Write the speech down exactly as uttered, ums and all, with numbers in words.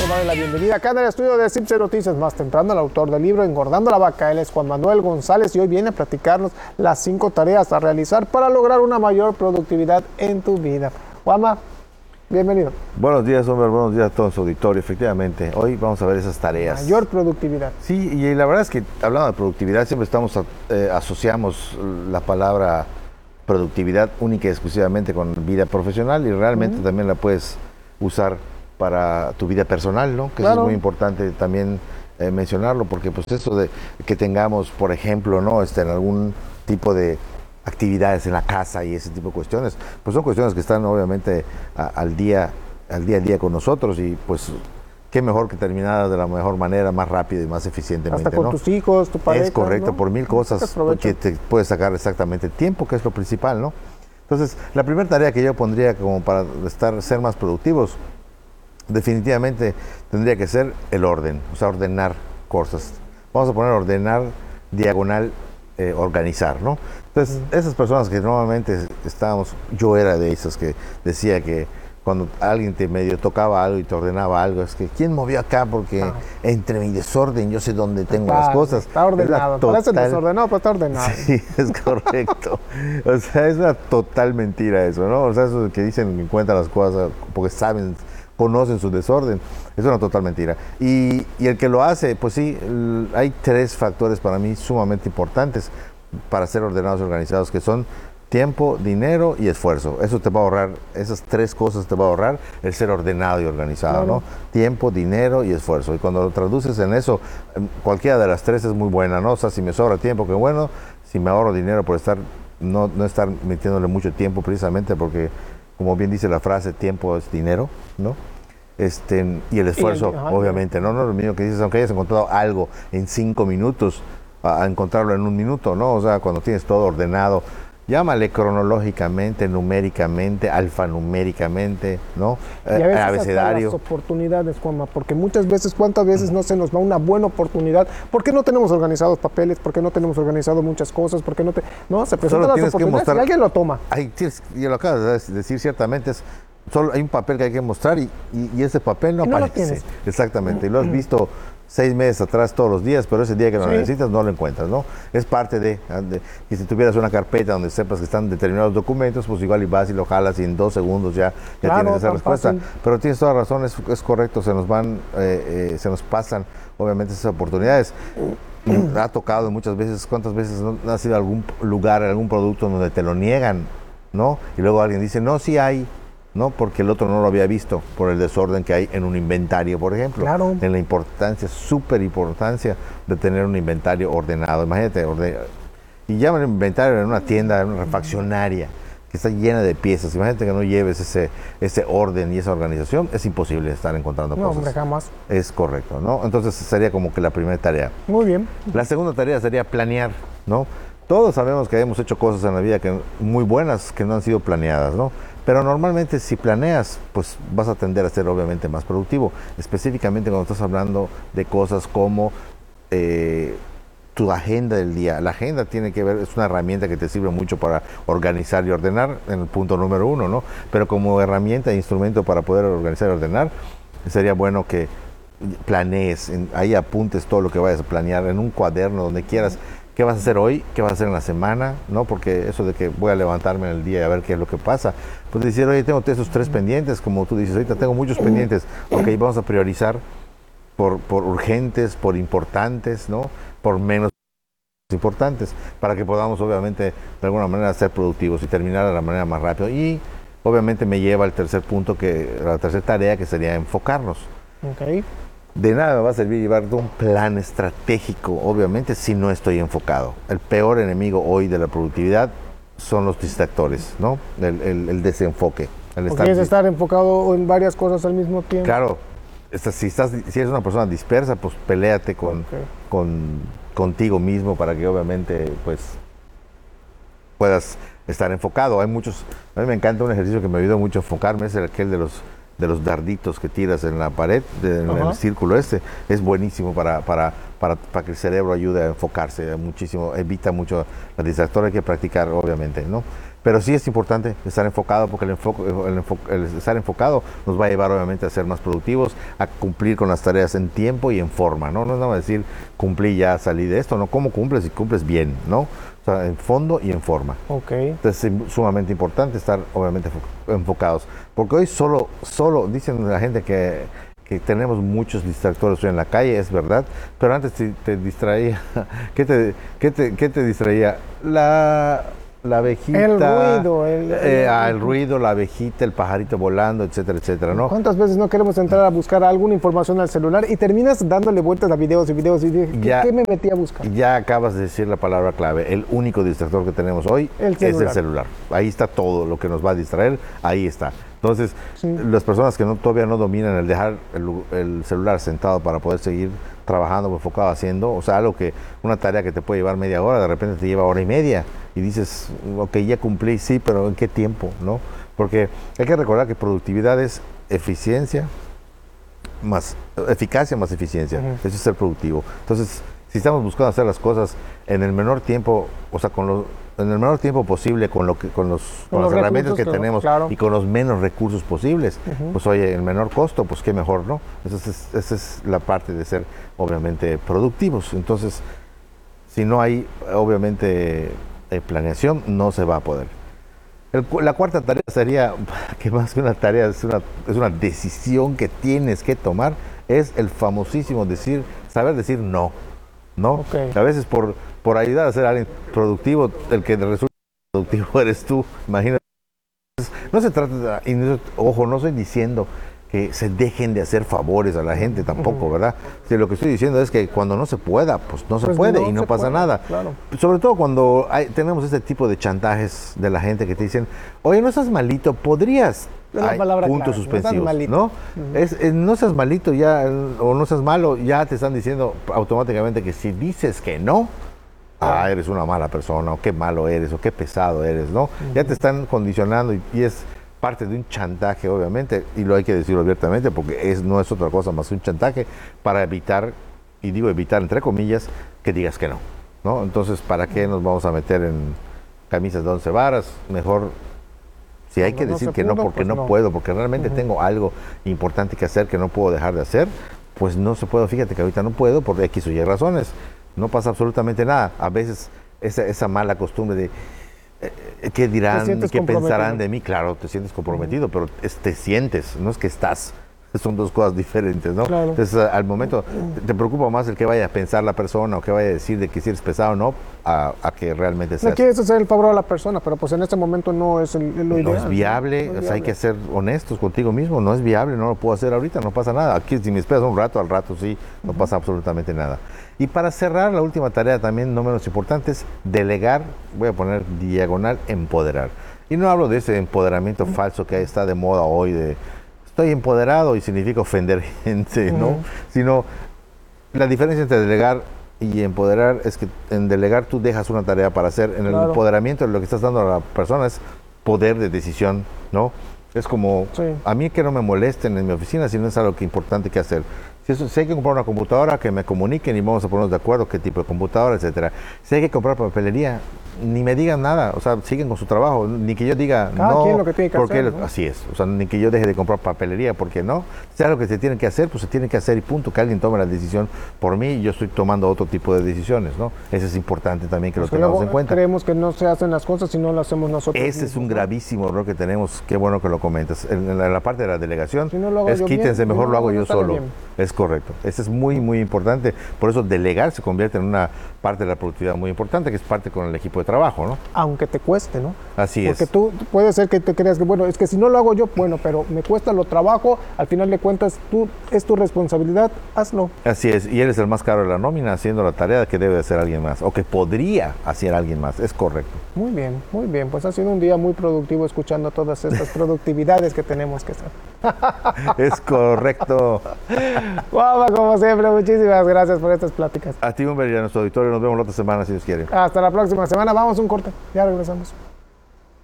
darle la bienvenida acá en el estudio de Cipse Noticias. Más temprano, el autor del libro Engordando la Vaca, él es Juan Manuel González, y hoy viene a platicarnos las cinco tareas a realizar para lograr una mayor productividad en tu vida. Juanma, bienvenido. Buenos días, hombre, buenos días a todo su auditorio. Efectivamente, hoy vamos a ver esas tareas. Mayor productividad. Sí, y la verdad es que hablando de productividad, siempre estamos eh, asociamos la palabra productividad única y exclusivamente con vida profesional, y realmente uh-huh. también la puedes usar para tu vida personal, ¿no? Que claro. Eso es muy importante también eh, mencionarlo, porque pues eso de que tengamos, por ejemplo, ¿no? Este, en algún tipo de actividades en la casa y ese tipo de cuestiones, pues son cuestiones que están obviamente a, al día, al día a día con nosotros, y pues qué mejor que terminar de la mejor manera, más rápido y más eficientemente. Hasta con ¿no? tus hijos, tu pareja. Es correcto, ¿no? por mil cosas que te puedes sacar exactamente tiempo, que es lo principal, ¿no? Entonces, la primera tarea que yo pondría como para estar, ser más productivos, definitivamente tendría que ser el orden, o sea, ordenar cosas. Vamos a poner ordenar, diagonal, eh, organizar, ¿no? Entonces, mm. esas personas que normalmente estábamos, yo era de esas que decía que cuando alguien te medio tocaba algo y te ordenaba algo, es que ¿quién movió acá? Porque ah. entre mi desorden yo sé dónde tengo está, las cosas. Está ordenado, total... parece desordenado, pero está ordenado. Sí, es correcto. O sea, es una total mentira eso, ¿no? O sea, eso de que dicen que encuentran las cosas porque saben, conocen su desorden, es una total mentira. Y, y el que lo hace, pues sí, hay tres factores para mí sumamente importantes para ser ordenados y organizados, que son tiempo, dinero y esfuerzo. Eso te va a ahorrar, esas tres cosas te va a ahorrar el ser ordenado y organizado, claro. ¿no? Tiempo, dinero y esfuerzo. Y cuando lo traduces en eso, cualquiera de las tres es muy buena, ¿no? O sea, si me sobra tiempo, qué bueno. Si me ahorro dinero por estar, no, no estar metiéndole mucho tiempo, precisamente porque, como bien dice la frase, tiempo es dinero, ¿no? Este, y el esfuerzo, y, obviamente, ¿no? No es lo mismo que dices, aunque hayas encontrado algo en cinco minutos, a, a encontrarlo en un minuto, ¿no? O sea, cuando tienes todo ordenado, llámale cronológicamente, numéricamente, alfanuméricamente, ¿no? Y a veces abecedario. Hasta las oportunidades, Juanma, porque muchas veces, ¿cuántas veces no se nos va una buena oportunidad? ¿Por qué no tenemos organizados papeles? ¿Por qué no tenemos organizado muchas cosas? ¿Por qué no te...? No, se presentan las oportunidades mostrar, y alguien lo toma. Hay, y lo acabas de decir ciertamente, es, solo hay un papel que hay que mostrar y, y, y ese papel no, no aparece. Exactamente, y lo has visto seis meses atrás todos los días, pero ese día que lo sí. necesitas no lo encuentras, ¿no? Es parte de, de, y si tuvieras una carpeta donde sepas que están determinados documentos, pues igual y vas y lo jalas y en dos segundos ya, ya claro, tienes esa respuesta. Fácil. Pero tienes toda razón, es, es correcto, se nos van, eh, eh, se nos pasan obviamente esas oportunidades. Ha tocado muchas veces, ¿cuántas veces no ha sido algún lugar, algún producto donde te lo niegan, ¿no? Y luego alguien dice, no, sí hay, ¿no? Porque el otro no lo había visto por el desorden que hay en un inventario, por ejemplo. Claro. En la importancia, súper importancia de tener un inventario ordenado. Imagínate, orden... y llaman inventario en una tienda, en una refaccionaria, que está llena de piezas. Imagínate que no lleves ese, ese orden y esa organización, es imposible estar encontrando no, cosas. No, hombre, jamás. Es correcto, ¿no? Entonces sería como que la primera tarea. Muy bien. La segunda tarea sería planear, ¿no? Todos sabemos que hemos hecho cosas en la vida que, muy buenas que no han sido planeadas, ¿no? Pero normalmente si planeas, pues vas a tender a ser obviamente más productivo, específicamente cuando estás hablando de cosas como eh, tu agenda del día. La agenda tiene que ver, es una herramienta que te sirve mucho para organizar y ordenar, en el punto número uno, ¿no? Pero como herramienta e instrumento para poder organizar y ordenar, sería bueno que planees, en, ahí apuntes todo lo que vayas a planear en un cuaderno, donde quieras. ¿Qué vas a hacer hoy? ¿Qué vas a hacer en la semana? ¿No? Porque eso de que voy a levantarme en el día y a ver qué es lo que pasa. Pues decir, oye, tengo esos tres pendientes, como tú dices, ahorita tengo muchos pendientes. Ok, vamos a priorizar por, por urgentes, por importantes, ¿no? Por menos importantes, para que podamos, obviamente, de alguna manera ser productivos y terminar de la manera más rápida. Y, obviamente, me lleva al tercer punto, que la tercera tarea, que sería enfocarnos. Ok. De nada me va a servir llevar un plan estratégico, obviamente, si no estoy enfocado. El peor enemigo hoy de la productividad son los distractores, ¿no? El, el, el desenfoque. El estar, es estar enfocado en varias cosas al mismo tiempo. Claro. Estás, si, estás, si eres una persona dispersa, pues peléate con, okay. con, contigo mismo para que obviamente pues puedas estar enfocado. Hay muchos, a mí me encanta un ejercicio que me ayuda mucho a enfocarme, es aquel de los de los darditos que tiras en la pared, de, en el círculo este, es buenísimo para, para, para, para que el cerebro ayude a enfocarse muchísimo, evita mucho la distractor, hay que practicar obviamente, ¿no? Pero sí es importante estar enfocado porque el, enfoco, el, enfo, el estar enfocado nos va a llevar obviamente a ser más productivos, a cumplir con las tareas en tiempo y en forma, ¿no? No es nada más decir cumplí ya, salí de esto, ¿no? ¿Cómo cumples? Y cumples bien, ¿no? O sea, en fondo y en forma. Ok. Entonces es sumamente importante estar obviamente enfocados. Porque hoy solo, solo, dicen la gente que, que tenemos muchos distractores hoy en la calle, es verdad, pero antes te, te distraía, ¿qué te, qué te, qué te distraía? La... La abejita, el ruido, el, eh, el, ah, el ruido, la abejita, el pajarito volando, etcétera, etcétera, ¿no? ¿Cuántas veces no queremos entrar a buscar alguna información al celular y terminas dándole vueltas a videos y videos y videos? ¿Qué, ya, ¿qué me metí a buscar? Ya acabas de decir la palabra clave. El único distractor que tenemos hoy el es el celular. Ahí está todo lo que nos va a distraer, ahí está. Entonces, sí. las personas que no, todavía no dominan el dejar el, el celular sentado para poder seguir trabajando, enfocado, haciendo, o sea, algo que, una tarea que te puede llevar media hora, de repente te lleva hora y media, y dices, ok, ya cumplí, sí, pero ¿en qué tiempo? ¿No? Porque hay que recordar que productividad es eficiencia más, eficacia más eficiencia, uh-huh. Eso es ser productivo. Entonces, si estamos buscando hacer las cosas en el menor tiempo, o sea, con los, en el menor tiempo posible, con lo que, con los, con, con las herramientas que, que tenemos, claro. Y con los menos recursos posibles, uh-huh. Pues oye, el menor costo, pues qué mejor, ¿no? Esa es, esa es la parte de ser, obviamente, productivos. Entonces, si no hay, obviamente, eh, planeación, no se va a poder. El, la cuarta tarea sería, que más que una tarea, es una, es una decisión que tienes que tomar, es el famosísimo decir, saber decir no. ¿No? Okay. A veces por, por ayudar a ser alguien productivo, el que resulta productivo eres tú, imagínate. No se trata, de, y no, ojo, no estoy diciendo que se dejen de hacer favores a la gente tampoco, uh-huh. ¿Verdad? Si lo que estoy diciendo es que cuando no se pueda, pues no se pues puede no y no pasa puede, nada. Claro. Sobre todo cuando hay, tenemos este tipo de chantajes de la gente que te dicen, oye, no estás malito, podrías... Hay puntos suspensivos, ¿no? ¿no? Uh-huh. es, es, no seas malito ya, o no seas malo, ya te están diciendo automáticamente que si dices que no, ah, eres una mala persona, o qué malo eres, o qué pesado eres, ¿no? Uh-huh. Ya te están condicionando y, y es parte de un chantaje, obviamente, y lo hay que decirlo abiertamente, porque es, no es otra cosa más que un chantaje para evitar, y digo evitar entre comillas, que digas que no, ¿no? Entonces, ¿para qué nos vamos a meter en camisas de once varas? Mejor... Si hay que no decir que pudo, no porque pues no, no puedo, porque realmente uh-huh. tengo algo importante que hacer que no puedo dejar de hacer, pues no se puede. Fíjate que ahorita no puedo por X o Y razones. No pasa absolutamente nada. A veces esa, esa mala costumbre de eh, qué dirán, qué pensarán de mí. Claro, te sientes comprometido, uh-huh. pero es, te sientes, no es que estás. Son dos cosas diferentes, ¿no? Claro. Entonces, al momento, te preocupa más el que vaya a pensar la persona o que vaya a decir de que si eres pesado o no, a, a que realmente seas. No quieres hacer el favor a la persona, pero pues en este momento no es el, lo ideal. No es viable, ¿no? No es viable. O sea, hay que ser honestos contigo mismo, no es viable, no lo puedo hacer ahorita, no pasa nada. Aquí, si me esperas un rato, al rato sí, no uh-huh. pasa absolutamente nada. Y para cerrar, la última tarea también, no menos importante, es delegar, voy a poner diagonal, empoderar. Y no hablo de ese empoderamiento uh-huh. falso que está de moda hoy, de estoy empoderado y significa ofender gente, ¿no? Uh-huh. Sino la diferencia entre delegar y empoderar es que en delegar tú dejas una tarea para hacer, en el claro. empoderamiento lo que estás dando a la persona es poder de decisión, ¿no? Es como, sí. a mí que no me molesten en mi oficina si no es algo que importante que hacer. Si, eso, si hay que comprar una computadora, que me comuniquen y vamos a ponernos de acuerdo qué tipo de computadora, etcétera. Si hay que comprar papelería, ni me digan nada, o sea, siguen con su trabajo, ni que yo diga Cada no, quien lo que tiene que porque hacer, ¿no? Así es, o sea, ni que yo deje de comprar papelería, porque no, si algo que se tiene que hacer, pues se tiene que hacer y punto, que alguien tome la decisión por mí y yo estoy tomando otro tipo de decisiones, ¿no? Eso es importante también que pues lo tengamos en cuenta. Creemos que no se hacen las cosas si no las hacemos nosotros. Ese mismos, es un ¿no? gravísimo error que tenemos, qué bueno que lo comentas. En la, en la parte de la delegación, si no es quítense, bien, mejor no lo hago yo solo. Bien. Es correcto, eso es muy, muy importante, por eso delegar se convierte en una parte de la productividad muy importante, que es parte con el equipo de trabajo, ¿no? Aunque te cueste, ¿no? Así Porque es. Porque tú puede ser que te creas que, bueno, es que si no lo hago yo, bueno, pero me cuesta, lo trabajo, al final de cuentas, tú, es tu responsabilidad, hazlo. Así es, y eres el más caro de la nómina haciendo la tarea que debe hacer alguien más, o que podría hacer alguien más, es correcto. Muy bien, muy bien, pues ha sido un día muy productivo escuchando todas estas productividades que tenemos que hacer. Es correcto. Guapa, como siempre, muchísimas gracias por estas pláticas. A ti, Humber, y a nuestro auditorio, nos vemos la otra semana si Dios quiere. Hasta la próxima semana, vamos a un corte, ya regresamos.